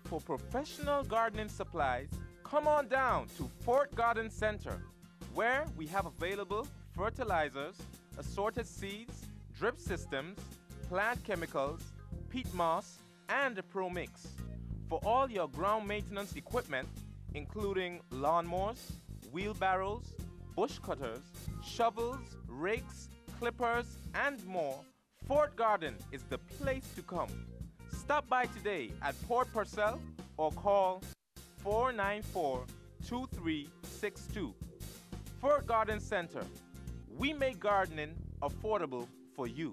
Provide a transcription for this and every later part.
For professional gardening supplies, come on down to Fort Garden Center, where we have available fertilizers, assorted seeds, drip systems, plant chemicals, peat moss, and Pro Mix. For all your ground maintenance equipment, including lawnmowers, wheelbarrows, bush cutters, shovels, rakes, clippers, and more, Fort Garden is the place to come. Stop by today at Port Purcell or call 494 2362. Fort Garden Center. We make gardening affordable for you.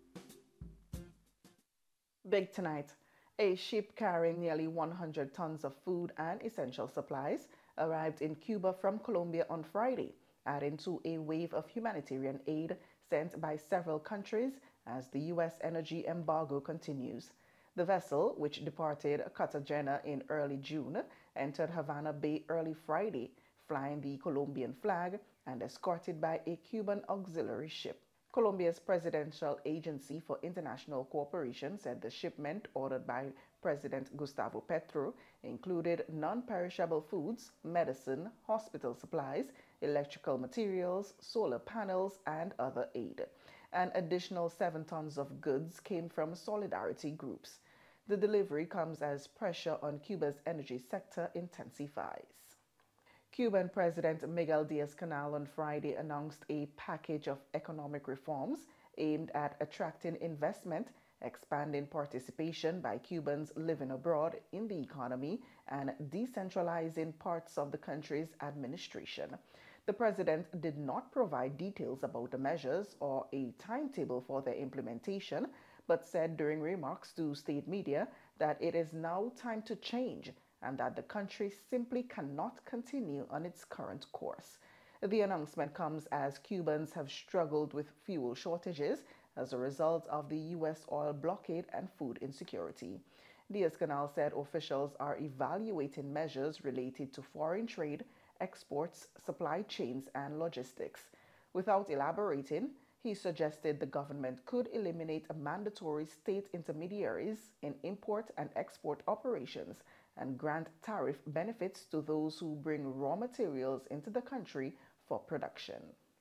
Big tonight. A ship carrying nearly 100 tons of food and essential supplies arrived in Cuba from Colombia on Friday, adding to a wave of humanitarian aid sent by several countries as the U.S. energy embargo continues. The vessel, which departed Cartagena in early June, entered Havana Bay early Friday, flying the Colombian flag and escorted by a Cuban auxiliary ship. Colombia's Presidential Agency for International Cooperation said the shipment, ordered by President Gustavo Petro, included non-perishable foods, medicine, hospital supplies, electrical materials, solar panels, and other aid. An additional 7 tons of goods came from solidarity groups. The delivery comes as pressure on Cuba's energy sector intensifies. Cuban President Miguel Diaz-Canel on Friday announced a package of economic reforms aimed at attracting investment, expanding participation by Cubans living abroad in the economy, and decentralizing parts of the country's administration. The president did not provide details about the measures or a timetable for their implementation, but said during remarks to state media that it is now time to change and that the country simply cannot continue on its current course. The announcement comes as Cubans have struggled with fuel shortages as a result of the U.S. oil blockade and food insecurity. Diaz-Canel said officials are evaluating measures related to foreign trade, exports, supply chains, and logistics. Without elaborating, he suggested the government could eliminate mandatory state intermediaries in import and export operations and grant tariff benefits to those who bring raw materials into the country for production.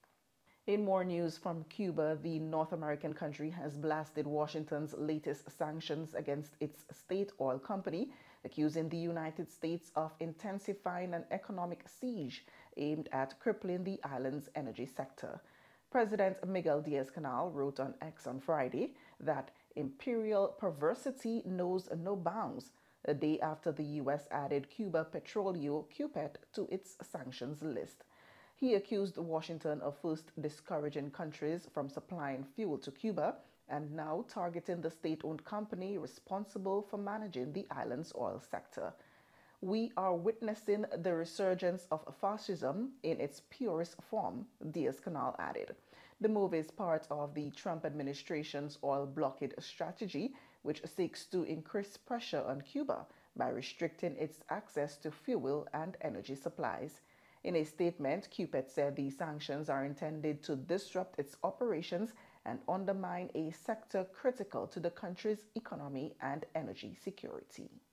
In more news from Cuba, the North American country has blasted Washington's latest sanctions against its state oil company, accusing the United States of intensifying an economic siege aimed at crippling the island's energy sector. President Miguel Diaz-Canel wrote on X on Friday that imperial perversity knows no bounds, a day after the U.S. added Cuba Petroleo (CUPET) to its sanctions list. He accused Washington of first discouraging countries from supplying fuel to Cuba and now targeting the state-owned company responsible for managing the island's oil sector. We are witnessing the resurgence of fascism in its purest form, Diaz-Canel added. The move is part of the Trump administration's oil blockade strategy, which seeks to increase pressure on Cuba by restricting its access to fuel and energy supplies. In a statement, CUPET said the sanctions are intended to disrupt its operations and undermine a sector critical to the country's economy and energy security.